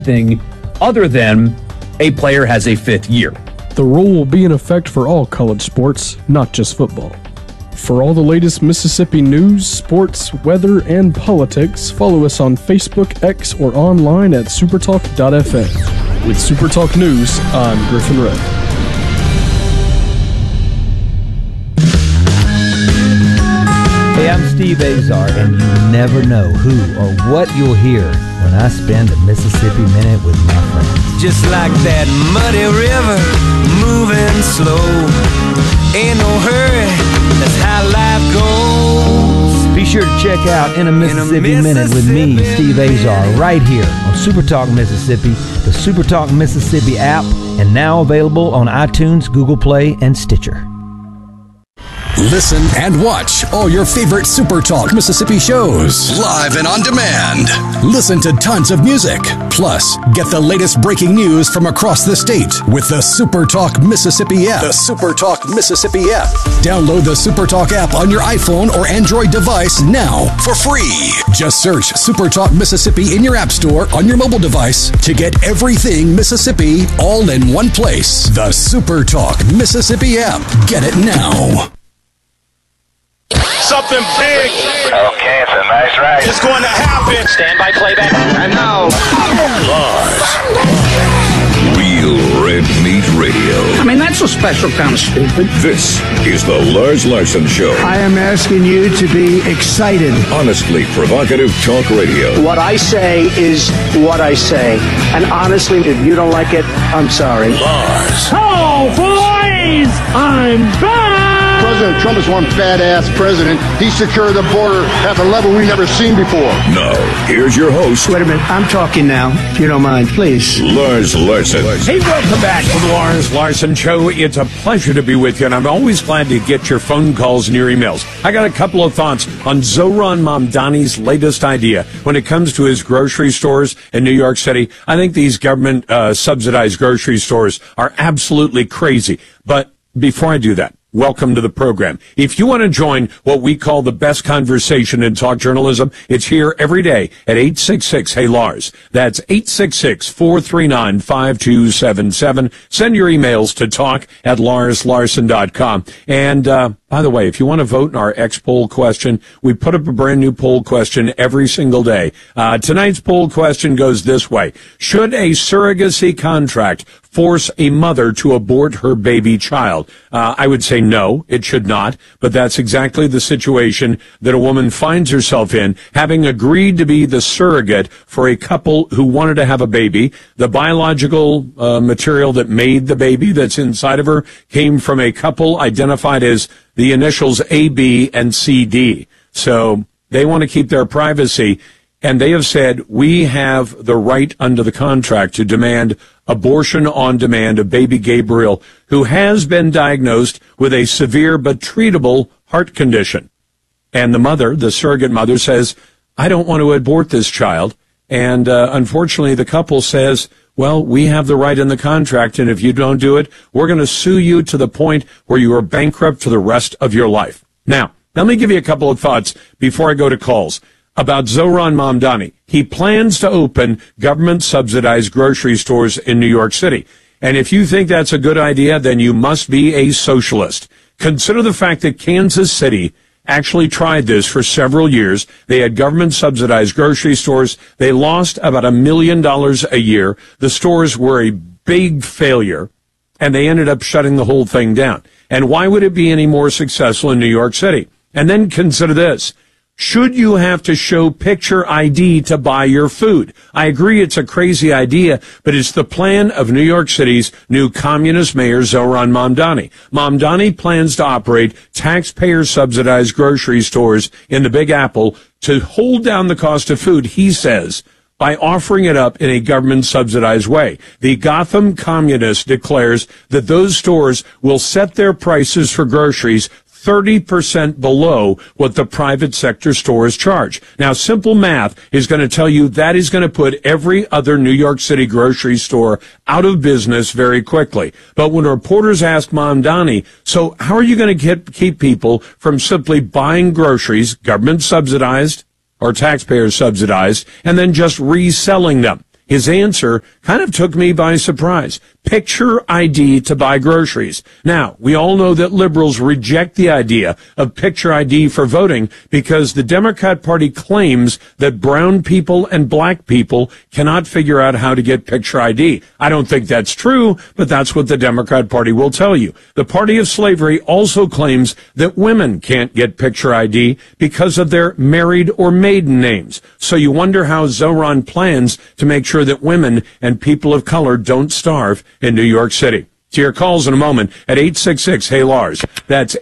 thing other than a player has a fifth year. The rule will be in effect for all college sports, not just football. For all the latest Mississippi news, sports, weather, and politics, follow us on Facebook, X, or online at supertalk.fm. With Supertalk News, I'm Griffin Red. Hey, I'm Steve Azar, and you never know who or what you'll hear when I spend a Mississippi Minute with my friends. Just like that muddy river, moving slow. Ain't no hurry, that's how life goes. Be sure to check out In a Mississippi Minute with me, Steve Azar, right here on Supertalk Mississippi, the Supertalk Mississippi app, and now available on iTunes, Google Play, and Stitcher. Listen and watch all your favorite SuperTalk Mississippi shows live and on demand. Listen to tons of music. Plus, get the latest breaking news from across the state with the SuperTalk Mississippi app. The SuperTalk Mississippi app. Download the SuperTalk app on your iPhone or Android device now for free. Just search SuperTalk Mississippi in your app store on your mobile device to get everything Mississippi all in one place. The SuperTalk Mississippi app. Get it now. Something big. Okay, it's a nice ride. It's going to happen. Stand by playback. And now, Lars. Real Red Meat Radio. I mean, that's a special kind of stupid. This is the Lars Larson Show. I am asking you to be excited. Honestly provocative talk radio. What I say is what I say. And honestly, if you don't like it, I'm sorry. Lars. Oh, boys! I'm back! President Trump is one fat-ass president. He secured the border at a level we've never seen before. Now, here's your host. Wait a minute. I'm talking now, if you don't mind, please. Lars Larson. Hey, welcome back to the Lars Larson Show. It's a pleasure to be with you, and I'm always glad to get your phone calls and your emails. I got a couple of thoughts on Zohran Mamdani's latest idea when it comes to his grocery stores in New York City. I think these government subsidized grocery stores are absolutely crazy. But before I do that, welcome to the program. If you want to join what we call the best conversation in talk journalism, it's here every day at 866-HEY-LARS. That's 866-439-5277. Send your emails to talk@larslarson.com. And, by the way, if you want to vote in our X poll question, we put up a brand new poll question every single day. Tonight's poll question goes this way. Should a surrogacy contract force a mother to abort her baby child? I would say no, it should not, but that's exactly the situation that a woman finds herself in, having agreed to be the surrogate for a couple who wanted to have a baby. The biological material that made the baby that's inside of her came from a couple identified as the initials A, B, and CD. So they want to keep their privacy, and they have said, we have the right under the contract to demand abortion on demand of baby Gabriel, who has been diagnosed with a severe but treatable heart condition. And the mother, the surrogate mother, says, I don't want to abort this child. And unfortunately, the couple says, well, we have the right in the contract, and if you don't do it, we're going to sue you to the point where you are bankrupt for the rest of your life. Now, let me give you a couple of thoughts before I go to calls about Zohran Mamdani. He plans to open government-subsidized grocery stores in New York City. And if you think that's a good idea, then you must be a socialist. Consider the fact that Kansas City actually tried this for several years. They had government-subsidized grocery stores. They lost about $1 million a year. The stores were a big failure, and they ended up shutting the whole thing down. And why would it be any more successful in New York City? And then consider this. Should you have to show picture ID to buy your food? I agree it's a crazy idea, but it's the plan of New York City's new communist mayor, Zohran Mamdani. Mamdani plans to operate taxpayer-subsidized grocery stores in the Big Apple to hold down the cost of food, he says, by offering it up in a government-subsidized way. The Gotham Communist declares that those stores will set their prices for groceries 30% below what the private sector stores charge. Now, simple math is going to tell you that is going to put every other New York City grocery store out of business very quickly. But when reporters asked Mamdani, so how are you going to keep people from simply buying groceries, government subsidized or taxpayer subsidized, and then just reselling them? his answer kind of took me by surprise. Picture ID to buy groceries. Now, we all know that liberals reject the idea of picture ID for voting because the Democrat Party claims that brown people and black people cannot figure out how to get picture ID. I don't think that's true, but that's what the Democrat Party will tell you. The party of slavery also claims that women can't get picture ID because of their married or maiden names. So you wonder how Zoran plans to make sure that women and people of color don't starve in New York City. To your calls in a moment at 866-HEY-LARS. That's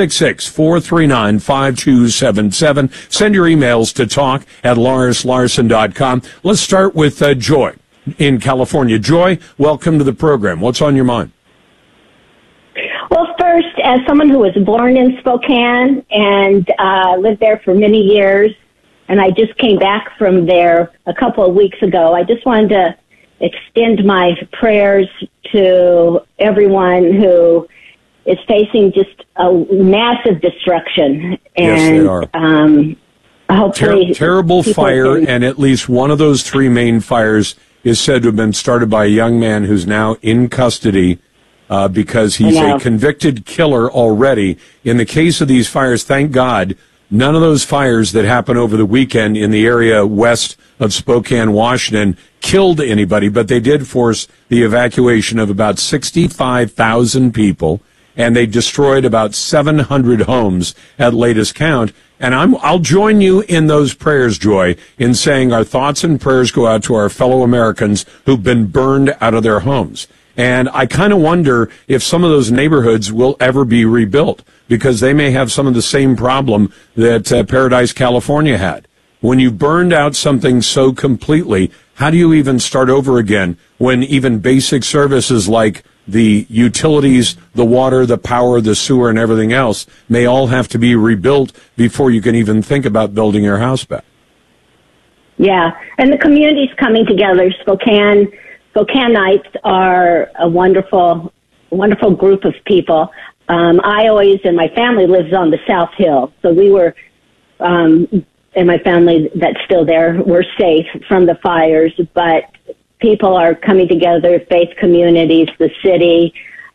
866-439-5277. Send your emails to talk@LarsLarson.com. Let's start with Joy in California. Joy, welcome to the program. What's on your mind? Well, first, as someone who was born in Spokane and lived there for many years, and I just came back from there a couple of weeks ago, I just wanted to extend my prayers to everyone who is facing just a massive destruction. And, yes, they are. Hopefully, terrible fire, and at least one of those three main fires is said to have been started by a young man who's now in custody because he's a convicted killer already. In the case of these fires, thank God, none of those fires that happened over the weekend in the area west of Spokane, Washington, killed anybody, but they did force the evacuation of about 65,000 people, and they destroyed about 700 homes at latest count. And I'll join you in those prayers, Joy, in saying our thoughts and prayers go out to our fellow Americans who've been burned out of their homes. And I kind of wonder if some of those neighborhoods will ever be rebuilt, because they may have some of the same problem that Paradise, California had. When you burned out something so completely, how do you even start over again when even basic services like the utilities, the water, the power, the sewer, and everything else may all have to be rebuilt before you can even think about building your house back? Yeah, and the community's coming together. Spokane-ites are a wonderful group of people. I always, and my family lives on the South Hill, so we were, and my family that's still there, we're safe from the fires, but people are coming together, faith communities, the city,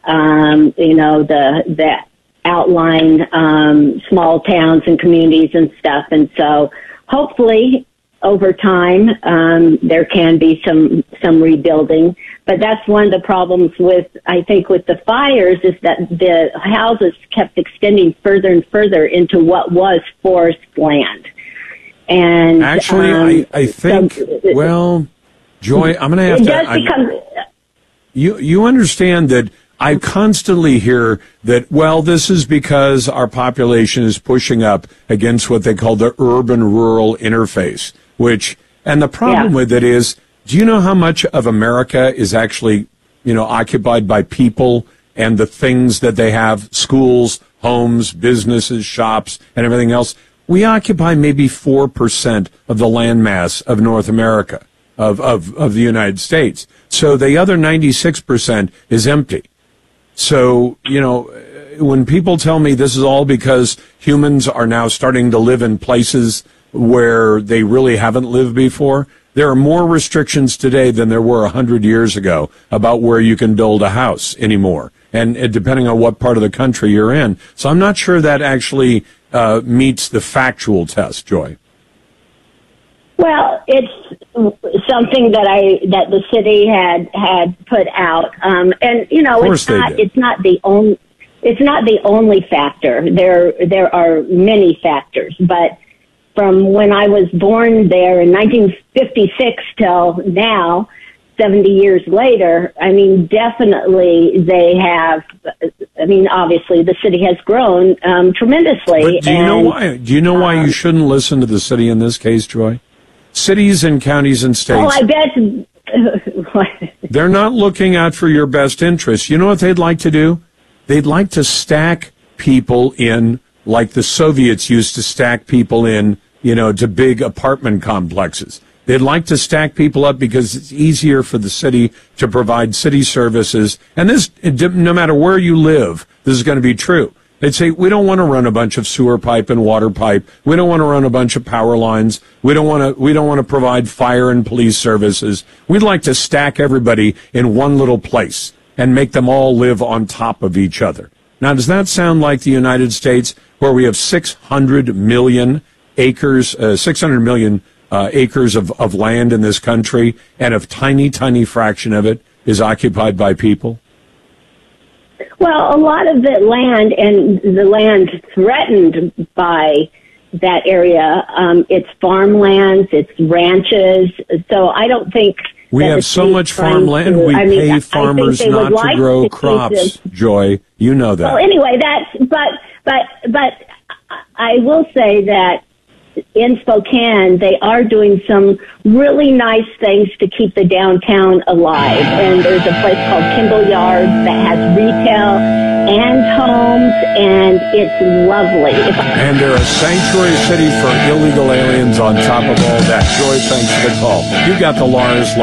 the outlying small towns and communities and stuff. And so hopefully over time there can be some rebuilding. But that's one of the problems with the fires is that the houses kept extending further and further into what was forest land. And actually, I think, Joy, I'm going to have to. You understand that I constantly hear that, this is because our population is pushing up against what they call the urban-rural interface, and the problem with it is, do you know how much of America is actually, occupied by people and the things that they have, schools, homes, businesses, shops, and everything else? We occupy maybe 4% of the landmass of North America, of the United States. So the other 96% is empty. So, when people tell me this is all because humans are now starting to live in places where they really haven't lived before, there are more restrictions today than there were 100 years ago about where you can build a house anymore, and depending on what part of the country you're in. So I'm not sure that actually meets the factual test, Joy. Well, it's something that the city had put out, and it's not the only factor. There are many factors, but from when I was born there in 1956 till now, 70 years later, definitely they have. Obviously the city has grown tremendously. But do you know why? Do you know why you shouldn't listen to the city in this case, Joy? Cities and counties and states. Oh, I bet. They're not looking out for your best interests. You know what they'd like to do? They'd like to stack people in like the Soviets used to stack people in, to big apartment complexes. They'd like to stack people up because it's easier for the city to provide city services. And this, no matter where you live, this is going to be true. They'd say, we don't want to run a bunch of sewer pipe and water pipe. We don't want to run a bunch of power lines. We don't want to provide fire and police services. We'd like to stack everybody in one little place and make them all live on top of each other. Now, does that sound like the United States, where we have 600 million acres, 600 million acres of land in this country, and a tiny fraction of it is occupied by people? Well, a lot of the land and the land threatened by that area, it's farmlands, it's ranches. So I don't think we have so much farmland. We pay farmers not to grow crops. Joy, you know that. Well, anyway, but I will say that in Spokane, they are doing some really nice things to keep the downtown alive. And there's a place called Kimball Yards that has retail and homes, and it's lovely. And they're a sanctuary city for illegal aliens on top of all that. Joy, thanks for the call. You got the Lars